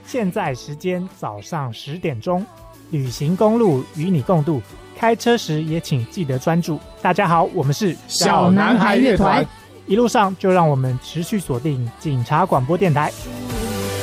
现在时间早上10点钟，旅行公路与你共度，开车时也请记得专注。大家好，我们是小男孩乐团， 一路上就让我们持续锁定警察广播电台。